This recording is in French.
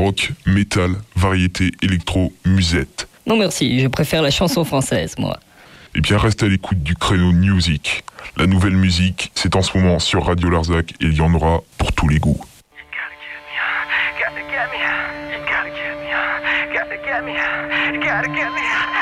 rock, métal, variété, électro, musette. Non merci, je préfère la chanson française, moi. Eh bien, reste à l'écoute du créneau Music. La nouvelle musique, c'est en ce moment sur Radio Larzac et il y en aura pour tous les goûts. Gotta get me,